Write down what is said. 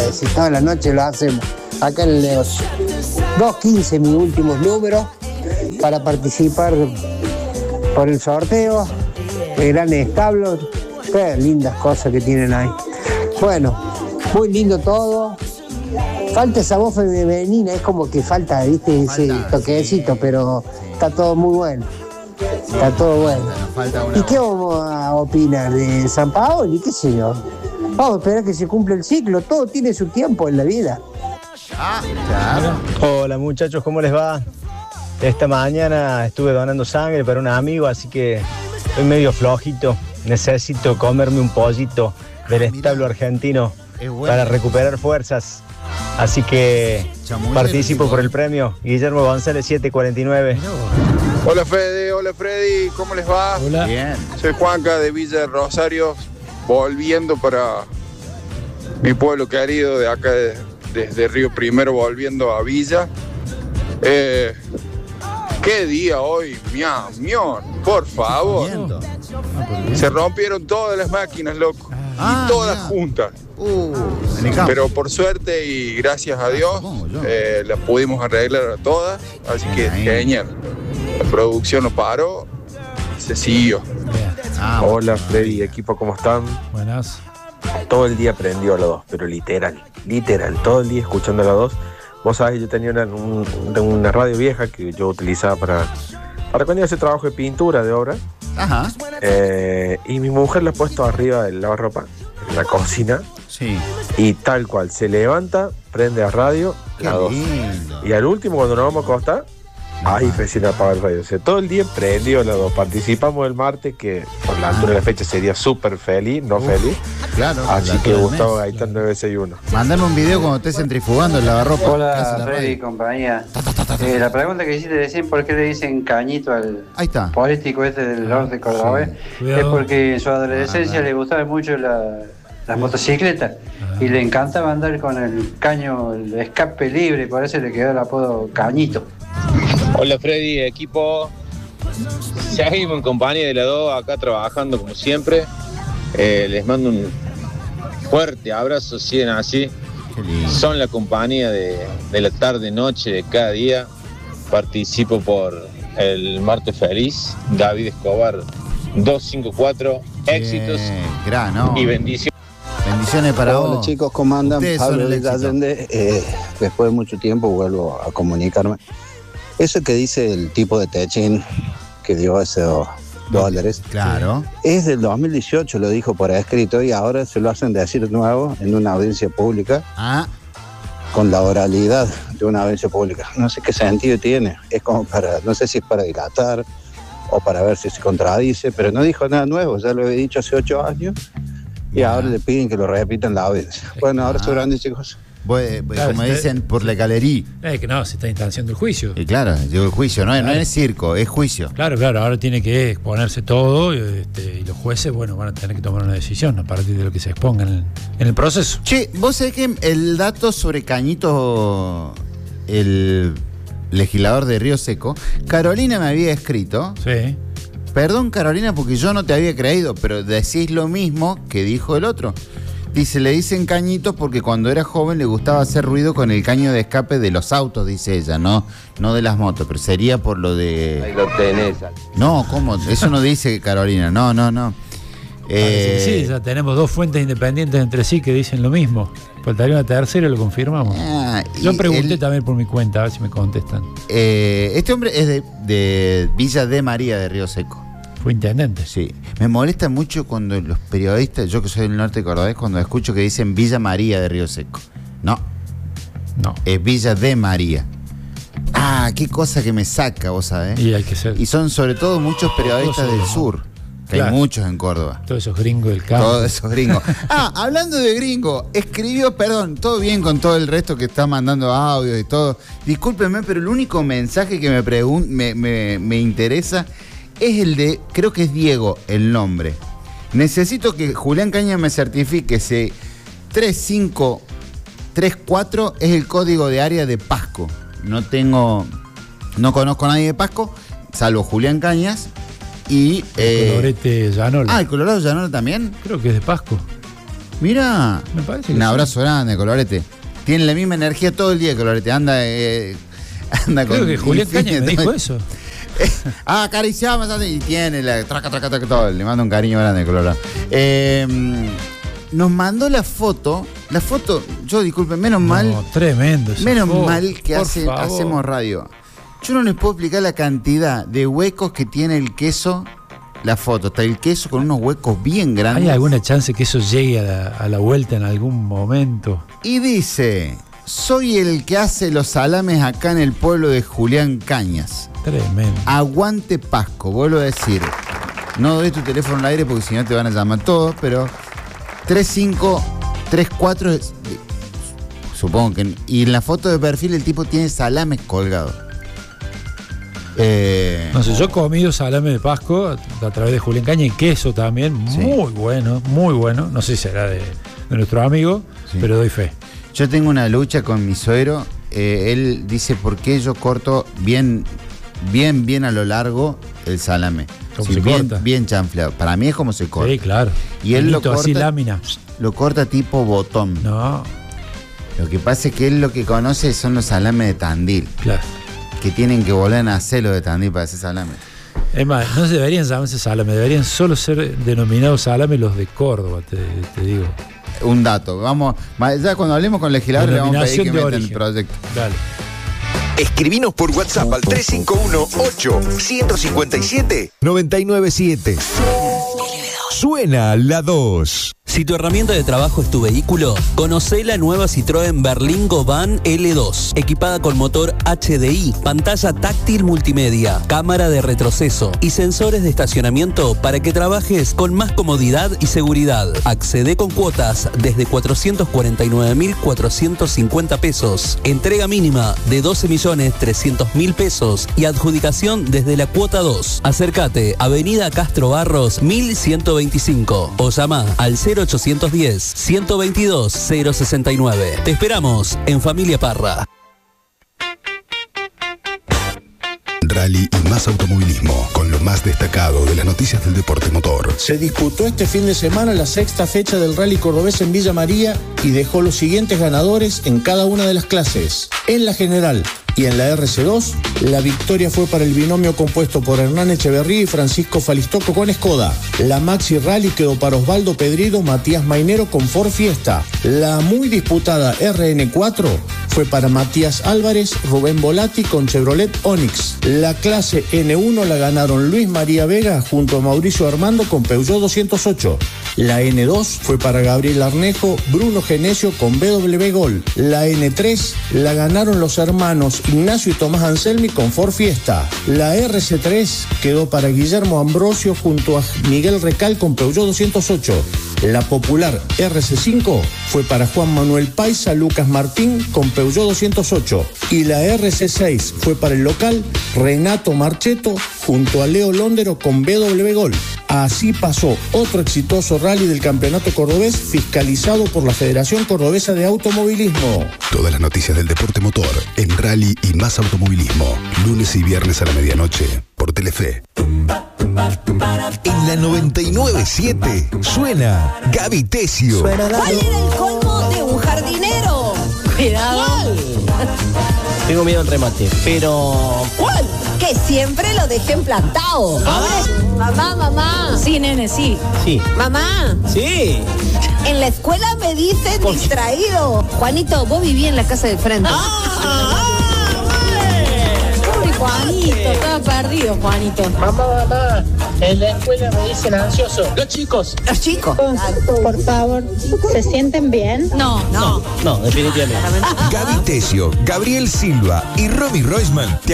si toda la noche lo hacemos. Acá en los 2.15 mis últimos números para participar por el sorteo. El gran establo. Qué lindas cosas que tienen ahí. Bueno, muy lindo todo. Falta esa voz femenina, es como que falta, ¿viste? Ese toquecito, pero está todo muy bueno. Está todo bueno. ¿Y qué vamos a opinar de San Paoli? ¿Qué sé yo? Vamos a esperar que se cumpla el ciclo. Todo tiene su tiempo en la vida. Claro. Hola muchachos, ¿cómo les va? Esta mañana estuve donando sangre para un amigo, así que estoy medio flojito. Necesito comerme un pollito del establo argentino para recuperar fuerzas. Así que participo por el premio. Guillermo González 749. Hola Fede, hola Freddy, ¿cómo les va? Hola. Bien. Soy Juanca de Villa Rosario, volviendo para mi pueblo querido de acá desde Río Primero, volviendo a Villa. ¿Qué día hoy? Mión, por favor. Se rompieron todas las máquinas, loco. Y todas juntas. Pero por suerte y gracias a Dios las pudimos arreglar a todas. Así que genial. La producción no paró, se siguió. Hola Freddy y equipo, ¿cómo están? Buenas. Todo el día prendió a la 2, pero literal, todo el día escuchando a la 2. Vos sabés, yo tenía una radio vieja que yo utilizaba para cuando iba a hacer trabajo de pintura, de obra. Ajá. Y mi mujer la ha puesto arriba del lavarropa, en la cocina. Sí. Y tal cual, se levanta, prende la radio, la 2. Y al último, cuando nos vamos a acostar, ahí recién apaga el radio. O sea, todo el día prendió la 2. Participamos el martes, que por la altura de la fecha sería súper feliz, no feliz. Claro. Así que Gustavo Gaitán 961. Mándame un video cuando estés centrifugando el lavarropa. Hola Freddy y compañía. La pregunta que hiciste recién, ¿por qué le dicen cañito al político este del norte de Córdoba? Es porque en su adolescencia le gustaba mucho las motocicletas y le encantaba andar con el caño, el escape libre, por eso le quedó el apodo Cañito. Hola Freddy, equipo. Seguimos en compañía de la 2, acá trabajando como siempre. Les mando un fuerte abrazo, siguen así. Son la compañía de la tarde-noche de cada día. Participo por el martes feliz. David Escobar 254. Éxitos y bendiciones. Bendiciones para vos. Hola chicos, ¿cómo andan? Ustedes Pablo de Allende. Después de mucho tiempo vuelvo a comunicarme. Eso que dice el tipo de Techin que dio esos $, claro, es del 2018, lo dijo por escrito, y ahora se lo hacen decir de nuevo en una audiencia pública, con la oralidad de una audiencia pública. No sé qué sentido tiene, es como para, no sé si es para dilatar o para ver si se contradice, pero no dijo nada nuevo, ya lo he dicho hace 8 años y ahora le piden que lo repita en la audiencia. Bueno, ahora se grande, chicos. Claro, como dicen, por la galería. Que no, se está instanciando el juicio. Y claro, llegó el juicio, no es circo, es juicio. Claro, ahora tiene que exponerse todo y los jueces, bueno, van a tener que tomar una decisión a partir de lo que se exponga en el proceso. Che, vos sabés que el dato sobre Cañito, el legislador de Río Seco, Carolina me había escrito. Sí. Perdón, Carolina, porque yo no te había creído, pero decís lo mismo que dijo el otro. Dice, le dicen Cañito porque cuando era joven le gustaba hacer ruido con el caño de escape de los autos, dice ella, no de las motos, pero sería por lo de... Ahí lo tenés. No, ¿cómo? Eso no dice Carolina, no. Sí, ya tenemos 2 fuentes independientes entre sí que dicen lo mismo. Faltaría una tercera y lo confirmamos. Yo pregunté también por mi cuenta, a ver si me contestan. Este hombre es de Villa de María de Río Seco. Fue intendente. Sí. Me molesta mucho cuando los periodistas, yo que soy del norte de Córdoba, cuando escucho que dicen Villa María de Río Seco. No. Es Villa de María. Qué cosa que me saca, vos sabés. Y hay que ser. Y son sobre todo muchos periodistas del sur. Que claro. Hay muchos en Córdoba. Todos esos gringos del campo. Todos esos gringos. Hablando de gringo, escribió, perdón, todo bien con todo el resto que está mandando audios y todo. Discúlpenme, pero el único mensaje que me interesa es el de, creo que es Diego, el nombre. Necesito que Julián Caña me certifique si 3534 es el código de área de Pasco. No conozco a nadie de Pasco, salvo Julián Cañas. Y el Colorete Llanola. ¿El Colorado Llanola también? Creo que es de Pasco. Mira, me parece un abrazo grande, Colorete. Tiene la misma energía todo el día, Colorete. Anda Creo con que Julián Cañas me dijo eso. Acariciamos y tiene la traca, todo. Le mando un cariño grande, Colorado. Nos mandó la foto, yo disculpe, menos mal. Tremendo. Menos mal que hacemos radio. Yo no les puedo explicar la cantidad de huecos que tiene el queso. La foto, está el queso con unos huecos bien grandes. ¿Hay alguna chance que eso llegue a la vuelta en algún momento? Y dice: soy el que hace los salames acá en el pueblo de Julián Cañas. Tremendo. Aguante Pasco, vuelvo a decir. No doy tu teléfono al aire porque si no te van a llamar todos, pero 3534, supongo que. Y en la foto de perfil el tipo tiene salames colgados. No sé, yo he comido salame de Pasco a través de Julián Caña y queso también, sí. Muy bueno. No sé si será de nuestro amigo, sí. Pero doy fe. Yo tengo una lucha con mi suegro. Él dice por qué yo corto bien a lo largo el salame. ¿Cómo se corta? Bien chanfleado. Para mí es como se corta. Sí, claro. Y él lo corta así, lámina. Lo corta tipo botón. No. Lo que pasa es que él lo que conoce son los salames de Tandil. Claro. Que tienen que volver a hacer los de Tandil para hacer salame. Es más, no se deberían llamarse salame, deberían solo ser denominados salame los de Córdoba, te digo. Un dato, vamos, ya cuando hablemos con legisladores le vamos a pedir que metan el proyecto. Dale. Escribinos por WhatsApp al 351-8-157-997. Suena la 2. Si tu herramienta de trabajo es tu vehículo, conocé la nueva Citroën Berlingo Van L2, equipada con motor HDI, pantalla táctil multimedia, cámara de retroceso y sensores de estacionamiento para que trabajes con más comodidad y seguridad. Accede con cuotas desde 449.450 pesos, entrega mínima de 12.300.000 pesos y adjudicación desde la cuota 2. Acércate, Avenida Castro Barros 1125 o llama al 0810-122-069. Te esperamos en Familia Parra. Rally y más automovilismo, con lo más destacado de las noticias del deporte motor. Se disputó este fin de semana la 6ª fecha del Rally Cordobés en Villa María y dejó los siguientes ganadores en cada una de las clases. En la general y en la RC2, la victoria fue para el binomio compuesto por Hernán Echeverría y Francisco Falistoco con Skoda. La Maxi Rally quedó para Osvaldo Pedrido, Matías Mainero con Ford Fiesta. La muy disputada RN4 fue para Matías Álvarez, Rubén Volati con Chevrolet Onix. La clase N1 la ganaron Luis María Vega junto a Mauricio Armando con Peugeot 208. La N2 fue para Gabriel Arnejo, Bruno Genesio con BW Gol. La N3 la ganaron los hermanos Ignacio y Tomás Anselmi con Ford Fiesta. La RC3 quedó para Guillermo Ambrosio junto a Miguel Recal con Peugeot 208. La popular RC5 fue para Juan Manuel Paisa, Lucas Martín con Peugeot 208. Y la RC6 fue para el local Renato Marchetto junto a Leo Londero con BW Gol. Así pasó otro exitoso rally del campeonato cordobés fiscalizado por la Federación Cordobesa de Automovilismo. Todas las noticias del deporte motor en Rally y más automovilismo, lunes y viernes a la medianoche por Telefe. En la 99.7 suena Gaby Tesio. ¿Cuál era el colmo de un jardinero? Cuidado. Tengo miedo al remate, pero... ¿Cuál? Que siempre lo dejen plantado. Mamá. Sí, nene, sí. Sí. Mamá. Sí. En la escuela me dicen distraído. Juanito, vos vivías en la casa del frente. Pobre Juanito, estaba perdido, Juanito. Mamá, en la escuela me dicen ansioso. Los chicos. Por favor, ¿se sienten bien? No, definitivamente. Gaby Tesio, Gabriel Silva y Romy Roisman